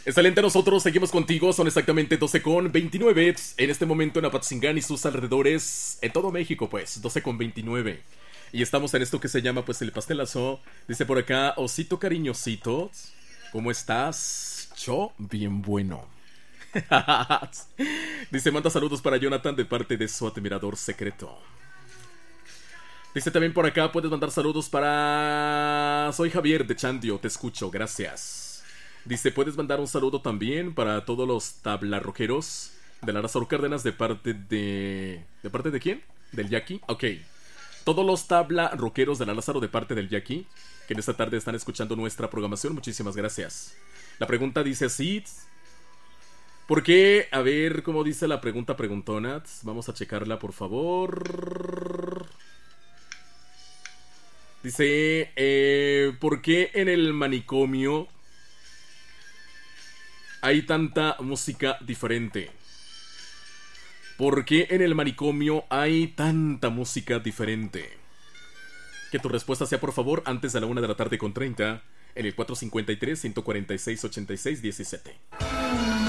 Excelente, nosotros seguimos contigo. Son exactamente 12:29 en este momento en Apatzingán y sus alrededores, en todo México, pues, 12:29. Y estamos en esto que se llama, pues, el pastelazo. Dice por acá, Osito cariñosito, ¿cómo estás? Yo, bien bueno. Dice, manda saludos para Jonathan de parte de su admirador secreto. Dice también por acá, puedes mandar saludos para... Soy Javier de Chandio, te escucho, gracias. Dice, puedes mandar un saludo también para todos los tablarrojeros de la Lázaro Cárdenas de parte de... ¿De parte de quién? ¿Del Jackie? Ok. Todos los tablarrojeros de la Lázaro de parte del Jackie, que en esta tarde están escuchando nuestra programación, muchísimas gracias. La pregunta dice así... ¿Por qué? A ver, ¿cómo dice la pregunta preguntona? Vamos a checarla, por favor. Dice, ¿por qué en el manicomio hay tanta música diferente? ¿Por qué en el manicomio hay tanta música diferente? Que tu respuesta sea, por favor, antes de la 1:30 p.m. en el 453-146-86-17.